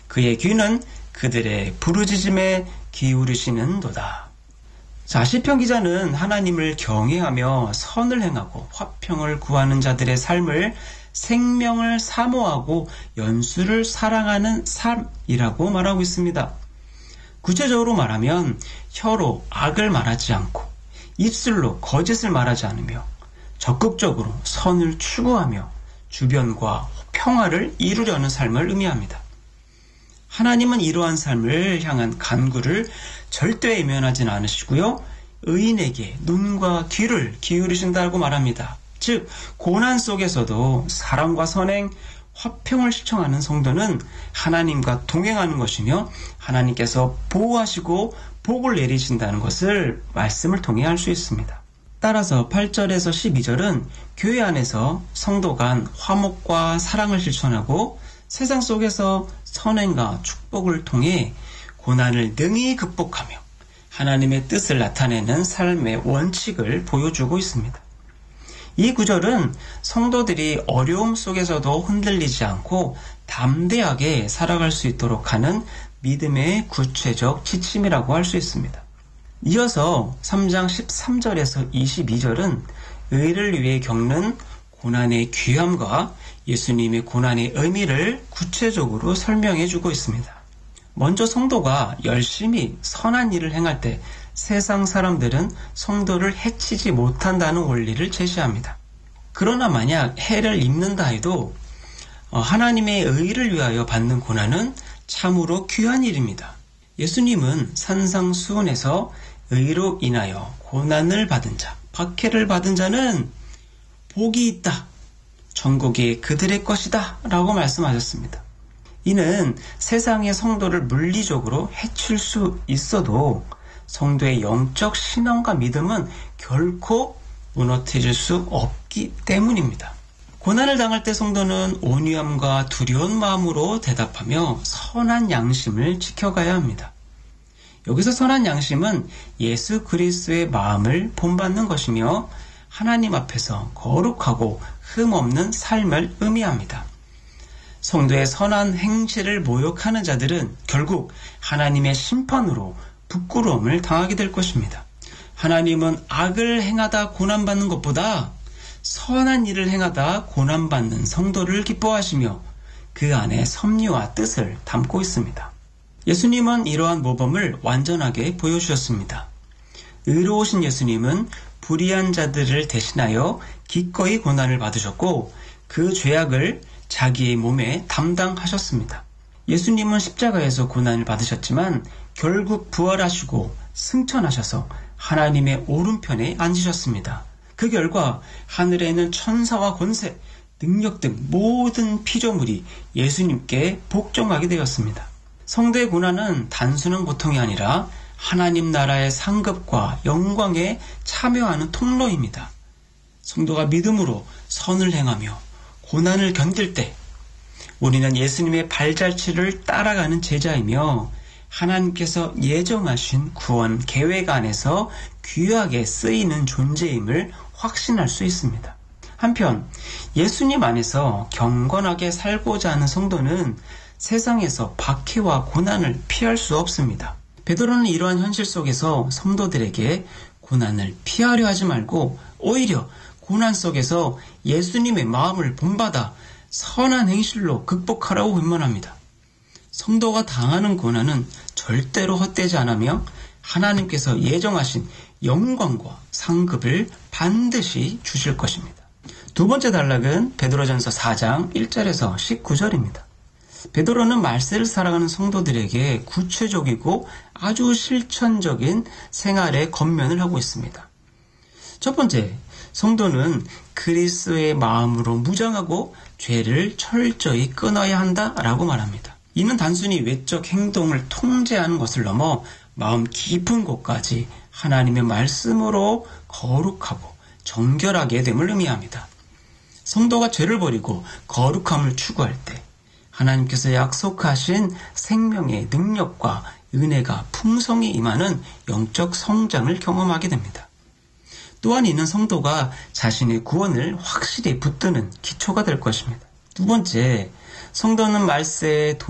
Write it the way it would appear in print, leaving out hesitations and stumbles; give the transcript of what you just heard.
그의 귀는 그들의 부르짖음에 기울이시는도다. 자, 시편 기자는 하나님을 경외하며 선을 행하고 화평을 구하는 자들의 삶을 생명을 사모하고 연수를 사랑하는 삶이라고 말하고 있습니다. 구체적으로 말하면 혀로 악을 말하지 않고 입술로 거짓을 말하지 않으며 적극적으로 선을 추구하며 주변과 평화를 이루려는 삶을 의미합니다. 하나님은 이러한 삶을 향한 간구를 절대 외면하지는 않으시고요. 의인에게 눈과 귀를 기울이신다고 말합니다. 즉 고난 속에서도 사랑과 선행, 화평을 시청하는 성도는 하나님과 동행하는 것이며 하나님께서 보호하시고 복을 내리신다는 것을 말씀을 통해 알 수 있습니다. 따라서 8절에서 12절은 교회 안에서 성도 간 화목과 사랑을 실천하고 세상 속에서 선행과 축복을 통해 고난을 능히 극복하며 하나님의 뜻을 나타내는 삶의 원칙을 보여주고 있습니다. 이 구절은 성도들이 어려움 속에서도 흔들리지 않고 담대하게 살아갈 수 있도록 하는 믿음의 구체적 지침이라고 할 수 있습니다. 이어서 3장 13절에서 22절은 의를 위해 겪는 고난의 귀함과 예수님의 고난의 의미를 구체적으로 설명해 주고 있습니다. 먼저 성도가 열심히 선한 일을 행할 때 세상 사람들은 성도를 해치지 못한다는 원리를 제시합니다. 그러나 만약 해를 입는다 해도 하나님의 의를 위하여 받는 고난은 참으로 귀한 일입니다. 예수님은 산상수훈에서 의로 인하여 고난을 받은 자, 박해를 받은 자는 복이 있다. 천국이 그들의 것이다. 라고 말씀하셨습니다. 이는 세상의 성도를 물리적으로 해칠 수 있어도 성도의 영적 신앙과 믿음은 결코 무너뜨릴 수 없기 때문입니다. 고난을 당할 때 성도는 온유함과 두려운 마음으로 대답하며 선한 양심을 지켜가야 합니다. 여기서 선한 양심은 예수 그리스도의 마음을 본받는 것이며 하나님 앞에서 거룩하고 흠없는 삶을 의미합니다. 성도의 선한 행실을 모욕하는 자들은 결국 하나님의 심판으로 부끄러움을 당하게 될 것입니다. 하나님은 악을 행하다 고난받는 것보다 선한 일을 행하다 고난받는 성도를 기뻐하시며 그 안에 섭리와 뜻을 담고 있습니다. 예수님은 이러한 모범을 완전하게 보여주셨습니다. 의로우신 예수님은 불의한 자들을 대신하여 기꺼이 고난을 받으셨고 그 죄악을 자기의 몸에 담당하셨습니다. 예수님은 십자가에서 고난을 받으셨지만 결국 부활하시고 승천하셔서 하나님의 오른편에 앉으셨습니다. 그 결과 하늘에 있는 천사와 권세, 능력 등 모든 피조물이 예수님께 복종하게 되었습니다. 성도의 고난은 단순한 고통이 아니라 하나님 나라의 상급과 영광에 참여하는 통로입니다. 성도가 믿음으로 선을 행하며 고난을 견딜 때 우리는 예수님의 발자취를 따라가는 제자이며 하나님께서 예정하신 구원 계획 안에서 귀하게 쓰이는 존재임을 확신할 수 있습니다. 한편 예수님 안에서 경건하게 살고자 하는 성도는 세상에서 박해와 고난을 피할 수 없습니다. 베드로는 이러한 현실 속에서 성도들에게 고난을 피하려 하지 말고 오히려 고난 속에서 예수님의 마음을 본받아 선한 행실로 극복하라고 권면합니다. 성도가 당하는 고난은 절대로 헛되지 않으며 하나님께서 예정하신 영광과 상급을 반드시 주실 것입니다. 두 번째 단락은 베드로전서 4장 1절에서 19절입니다. 베드로는 말세를 살아가는 성도들에게 구체적이고 아주 실천적인 생활의 권면을 하고 있습니다. 첫 번째, 성도는 그리스도의 마음으로 무장하고 죄를 철저히 끊어야 한다라고 말합니다. 이는 단순히 외적 행동을 통제하는 것을 넘어 마음 깊은 곳까지 하나님의 말씀으로 거룩하고 정결하게 됨을 의미합니다. 성도가 죄를 버리고 거룩함을 추구할 때 하나님께서 약속하신 생명의 능력과 은혜가 풍성히 임하는 영적 성장을 경험하게 됩니다. 또한 이는 성도가 자신의 구원을 확실히 붙드는 기초가 될 것입니다. 두 번째, 성도는 말세에